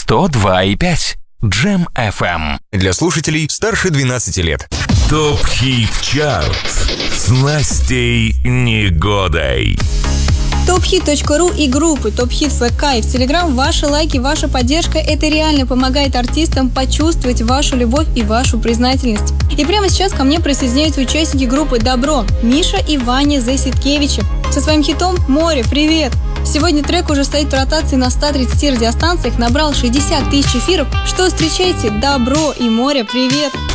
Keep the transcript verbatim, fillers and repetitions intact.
сто два и пять. Джем эф эм. Для слушателей старше двенадцати лет. ТОП-хит чарт с Настей Негодой. Топхит точка ру и группы Топхит эф ка и в Телеграм. Ваши лайки, ваша поддержка — это реально помогает артистам почувствовать вашу любовь и вашу признательность. И прямо сейчас ко мне присоединяются участники группы «Добро» Миша и Ваня Заситкевичи со своим хитом «Море, привет». Сегодня трек уже стоит в ротации на ста тридцати радиостанциях, набрал шестьдесят тысяч эфиров. Что встречайте, «Добро» и «Море, привет».